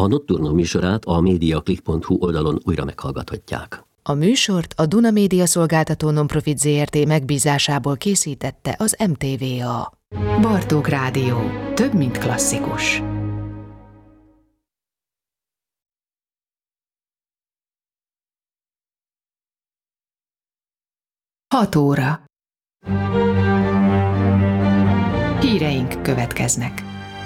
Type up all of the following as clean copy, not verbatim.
A Nocturno műsorát a mediaclick.hu oldalon újra meghallgathatják. A műsort a Duna Média Szolgáltató Nonprofit Zrt. Megbízásából készítette az MTVA. Bartók Rádió. Több, mint klasszikus. Hat óra. Híreink következnek.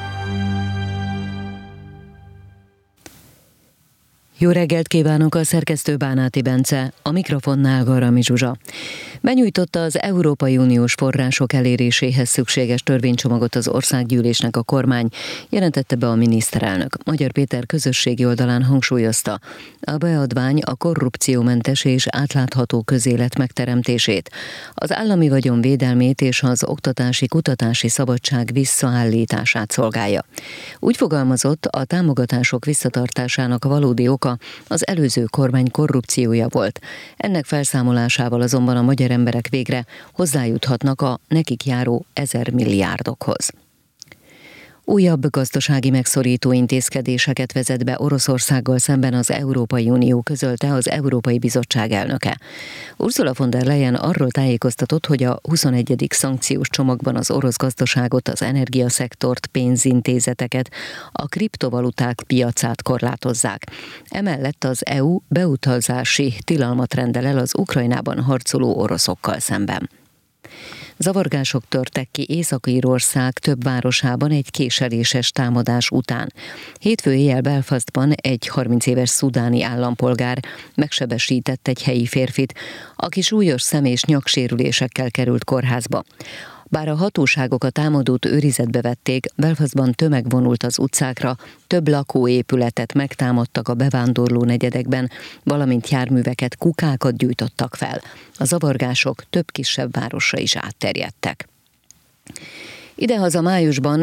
Jó reggelt kívánok, a szerkesztő Bánáti Bence, a mikrofonnál Garami Zsuzsa. Benyújtotta az Európai Uniós források eléréséhez szükséges törvénycsomagot az országgyűlésnek a kormány, jelentette be a miniszterelnök. Magyar Péter közösségi oldalán hangsúlyozta, a beadvány a korrupciómentes és átlátható közélet megteremtését, az állami vagyon védelmét és az oktatási-kutatási szabadság visszaállítását szolgálja. Úgy fogalmazott, a támogatások visszatartásának valódi oka az előző kormány korrupciója volt. Ennek felszámolásával azonban a magyar emberek végre hozzájuthatnak a nekik járó 1000 milliárdokhoz. Újabb gazdasági megszorító intézkedéseket vezet be Oroszországgal szemben az Európai Unió, közölte az Európai Bizottság elnöke. Ursula von der Leyen arról tájékoztatott, hogy a 21. szankciós csomagban az orosz gazdaságot, az energiaszektort, pénzintézeteket, a kriptovaluták piacát korlátozzák. Emellett az EU beutazási tilalmat rendel el az Ukrajnában harcoló oroszokkal szemben. Zavargások törtek ki Észak-Írország több városában egy késeléses támadás után. Hétfő éjjel Belfastban egy 30 éves szudáni állampolgár megsebesített egy helyi férfit, aki súlyos szem- és nyaksérülésekkel került kórházba. Bár a hatóságok a támadót őrizetbe vették, Belfastban tömeg vonult az utcákra, több lakóépületet megtámadtak a bevándorló negyedekben, valamint járműveket, kukákat gyújtottak fel. A zavargások több kisebb városra is átterjedtek. Idehaza májusban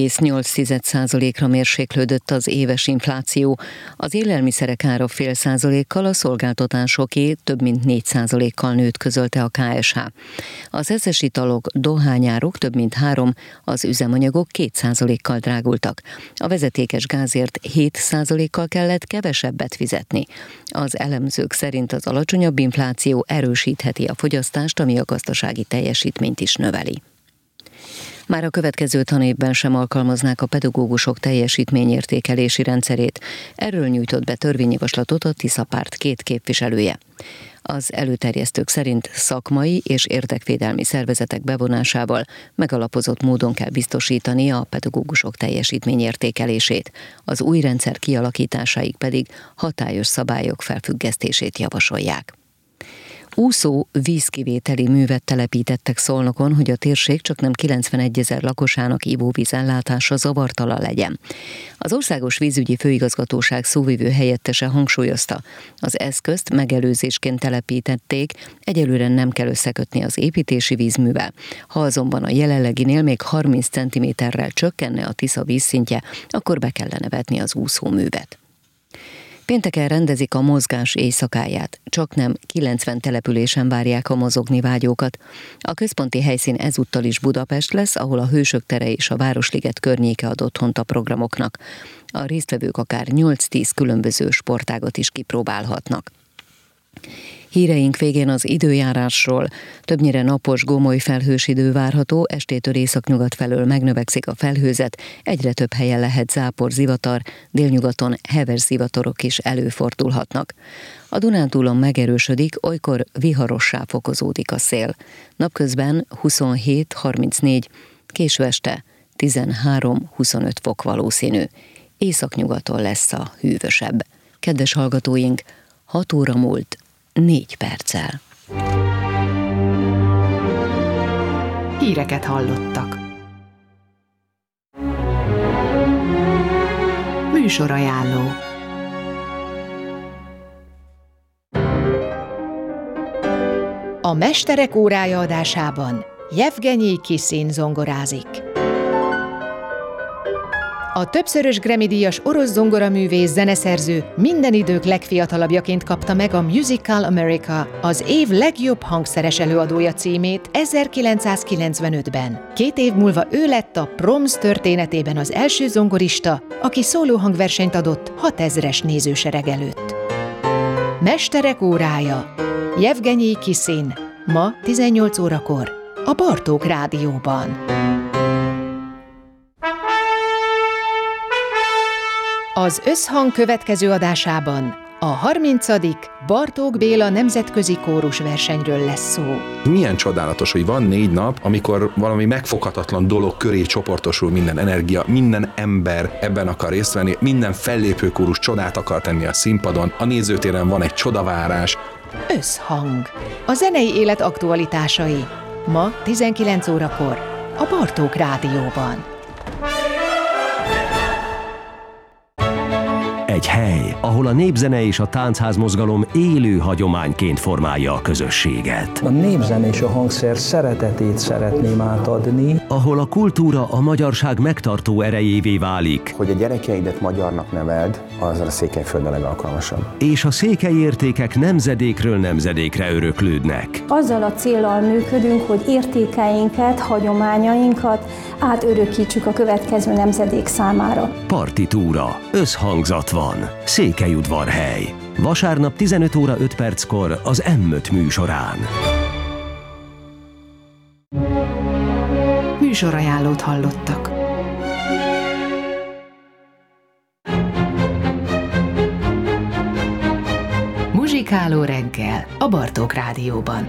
1,8%-ra mérséklődött az éves infláció, az élelmiszerek ára 0,5%-kal, a szolgáltatásoké több mint 4%-kal nőtt, közölte a KSH. Az eszes italok, dohányárok több mint 3%, az üzemanyagok 2%-kal drágultak. A vezetékes gázért 7%-kal kellett kevesebbet fizetni. Az elemzők szerint az alacsonyabb infláció erősítheti a fogyasztást, ami a gazdasági teljesítményt is növeli. Már a következő tanévben sem alkalmaznák a pedagógusok teljesítményértékelési rendszerét. Erről nyújtott be törvényjavaslatot a Tisza párt 2 képviselője. Az előterjesztők szerint szakmai és érdekvédelmi szervezetek bevonásával megalapozott módon kell biztosítani a pedagógusok teljesítményértékelését. Az új rendszer kialakításáig pedig hatályos szabályok felfüggesztését javasolják. Úszó vízkivételi művet telepítettek Szolnokon, hogy a térség csaknem 91 000 lakosának ivóvízellátása zavartalan legyen. Az Országos Vízügyi Főigazgatóság szóvivő helyettese hangsúlyozta, az eszközt megelőzésként telepítették, egyelőre nem kell összekötni az építési vízművel. Ha azonban a jelenleginél még 30 cm-rel csökkenne a Tisza vízszintje, akkor be kellene vetni az úszóművet. Pénteken rendezik a mozgás éjszakáját, csaknem 90 településen várják a mozogni vágyókat. A központi helyszín ezúttal is Budapest lesz, ahol a Hősök tere és a Városliget környéke ad otthont a programoknak. A résztvevők akár 8-10 különböző sportágat is kipróbálhatnak. Híreink végén az időjárásról. Többnyire napos, gomoly felhős idő várható, estétől északnyugat felől megnövekszik a felhőzet, egyre több helyen lehet zápor, zivatar, délnyugaton heves zivatarok is előfordulhatnak. A Dunántúlon megerősödik, olykor viharossá fokozódik a szél. Napközben 27-34, késő este 13-25 fok valószínű. Északnyugaton lesz a hűvösebb. Kedves hallgatóink, 6 óra múlt 4 perccel. Híreket hallottak. Műsorajánló. A Mesterek órája adásában Jevgenyi Kiszin zongorázik. A többszörös Grammy-díjas orosz zongoraművész, zeneszerző minden idők legfiatalabbjaként kapta meg a Musical America, az év legjobb hangszeres előadója címét 1995-ben. 2 év múlva ő lett a Proms történetében az első zongorista, aki szólóhangversenyt adott 6000-es nézősereg előtt. Mesterek órája. Jevgenyij Kisin. Ma 18 órakor a Bartók Rádióban. Az Összhang következő adásában a 30. Bartók Béla nemzetközi kórusversenyről lesz szó. Milyen csodálatos, hogy van 4 nap, amikor valami megfoghatatlan dolog köré csoportosul minden energia, minden ember ebben akar részt venni, minden fellépő kórus csodát akar tenni a színpadon, a nézőtéren van egy csodavárás. Összhang. A zenei élet aktualitásai. Ma 19 órakor a Bartók Rádióban. Egy hely, ahol a népzene és a táncház mozgalom élő hagyományként formálja a közösséget. A népzene és a hangszer szeretetét szeretném átadni. Ahol a kultúra a magyarság megtartó erejévé válik. Hogy a gyerekeidet magyarnak neveld, az a Székelyföld a legalkalmasabb. És a székely értékek nemzedékről nemzedékre öröklődnek. Azzal a céllal működünk, hogy értékeinket, hagyományainkat átörökítsük a következő nemzedék számára. Partitúra. Összhangzat van. Székelyudvarhely. Vasárnap 15 óra 5 perckor az M5 műsorán. Műsorajánlót hallottak. Muzsikáló reggel a Bartók Rádióban.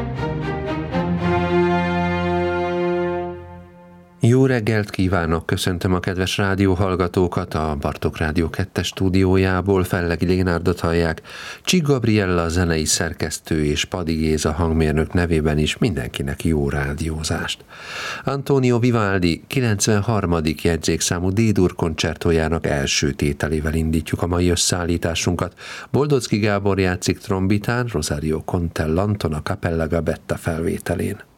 Jó reggelt kívánok, köszöntöm a kedves rádióhallgatókat a Bartók Rádió 2 stúdiójából. Fellegi Lénárdot hallják, Csik Gabriella zenei szerkesztő és Padi Géza hangmérnök nevében is mindenkinek jó rádiózást. Antonio Vivaldi 93. jegyzékszámú D-dur koncertójának első tételével indítjuk a mai összeállításunkat. Boldocki Gábor játszik trombitán, Rosario Contellanton a Capella Gabetta felvételén.